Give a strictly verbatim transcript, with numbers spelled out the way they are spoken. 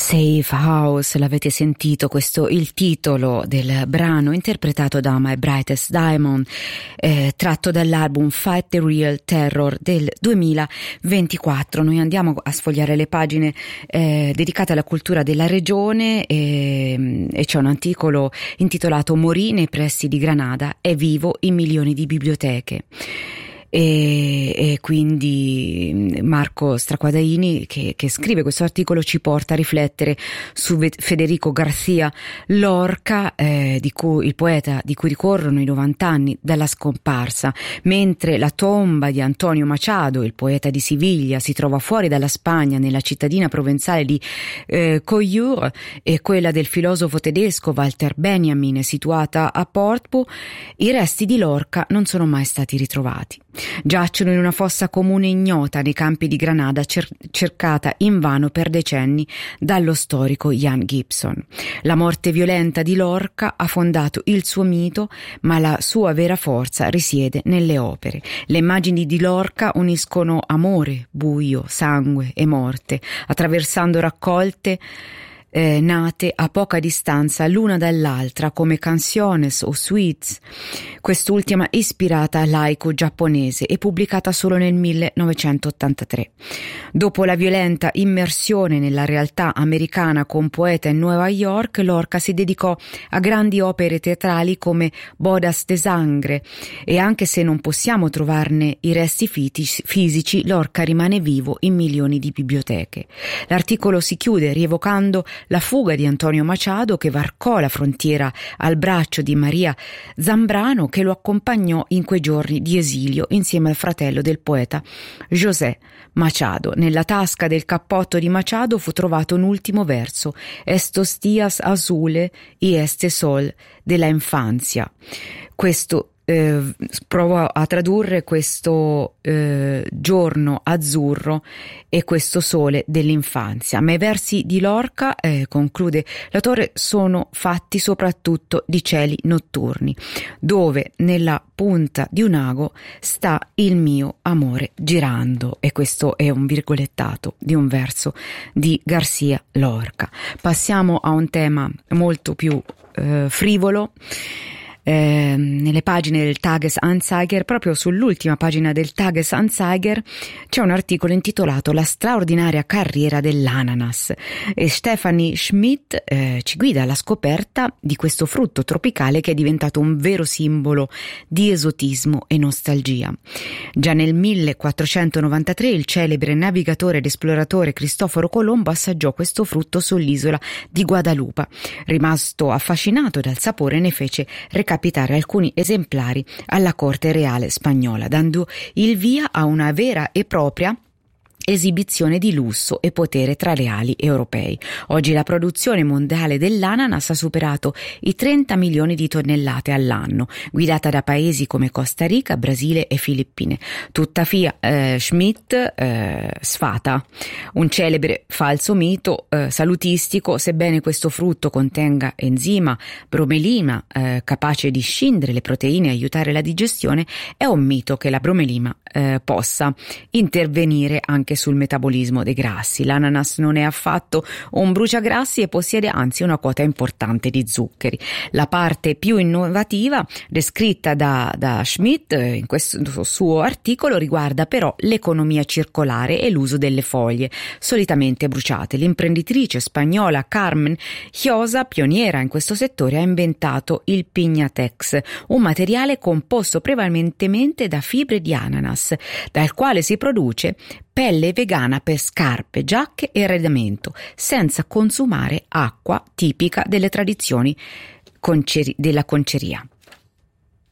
Safe House, l'avete sentito, questo è il titolo del brano interpretato da My Brightest Diamond, eh, tratto dall'album Fight the Real Terror del duemilaventiquattro. Noi andiamo a sfogliare le pagine eh, dedicate alla cultura della regione e, e c'è un articolo intitolato Morì nei pressi di Granada, è vivo in milioni di biblioteche. E, e quindi Marco Straquadaini che, che scrive questo articolo ci porta a riflettere su Federico García Lorca, eh, di cui, il poeta di cui ricorrono i novanta anni dalla scomparsa, mentre la tomba di Antonio Machado, il poeta di Siviglia, si trova fuori dalla Spagna nella cittadina provenzale di eh, Coyur, e quella del filosofo tedesco Walter Benjamin è situata a Portbou. I resti di Lorca non sono mai stati ritrovati. Giacciono in una fossa comune ignota nei campi di Granada, cer- cercata invano per decenni dallo storico Ian Gibson. La morte violenta di Lorca ha fondato il suo mito, ma la sua vera forza risiede nelle opere. Le immagini di Lorca uniscono amore, buio, sangue e morte, attraversando raccolte Eh, nate a poca distanza l'una dall'altra come canciones o suites, quest'ultima ispirata all'haiku giapponese e pubblicata solo nel millenovecentottantatré. Dopo la violenta immersione nella realtà americana con poeta in Nuova York, Lorca si dedicò a grandi opere teatrali come Bodas de Sangre, e anche se non possiamo trovarne i resti fisici, Lorca rimane vivo in milioni di biblioteche. L'articolo si chiude rievocando la fuga di Antonio Machado, che varcò la frontiera al braccio di Maria Zambrano, che lo accompagnò in quei giorni di esilio insieme al fratello del poeta José Machado. Nella tasca del cappotto di Machado fu trovato un ultimo verso: Estos días azules y este sol de la infancia. Questo Eh, provo a tradurre questo eh, giorno azzurro e questo sole dell'infanzia. Ma i versi di Lorca, eh, conclude l'autore, sono fatti soprattutto di cieli notturni, dove nella punta di un ago sta il mio amore girando, e questo è un virgolettato di un verso di García Lorca. Passiamo a un tema molto più eh, frivolo. Eh, nelle pagine del Tages-Anzeiger, proprio sull'ultima pagina del Tages-Anzeiger, c'è un articolo intitolato La straordinaria carriera dell'ananas, e Stephanie Schmidt eh, ci guida alla scoperta di questo frutto tropicale che è diventato un vero simbolo di esotismo e nostalgia. Già nel millequattrocentonovantatré il celebre navigatore ed esploratore Cristoforo Colombo assaggiò questo frutto sull'isola di Guadalupe. Rimasto affascinato dal sapore, ne fece recapitare alcuni esemplari alla corte reale spagnola, dando il via a una vera e propria esibizione di lusso e potere tra reali europei. Oggi la produzione mondiale dell'ananas ha superato i trenta milioni di tonnellate all'anno, guidata da paesi come Costa Rica, Brasile e Filippine. Tuttavia eh, Schmidt eh, sfata un celebre falso mito eh, salutistico. Sebbene questo frutto contenga enzima bromelina eh, capace di scindere le proteine e aiutare la digestione, è un mito che la bromelina eh, possa intervenire anche sul metabolismo dei grassi. L'ananas non è affatto un bruciagrassi e possiede anzi una quota importante di zuccheri. La parte più innovativa descritta da, da Schmidt in questo suo articolo riguarda però l'economia circolare e l'uso delle foglie solitamente bruciate. L'imprenditrice spagnola Carmen Chiosa, pioniera in questo settore, ha inventato il Pignatex, un materiale composto prevalentemente da fibre di ananas, dal quale si produce pelle vegana per scarpe, giacche e arredamento, senza consumare acqua tipica delle tradizioni conceri- della conceria.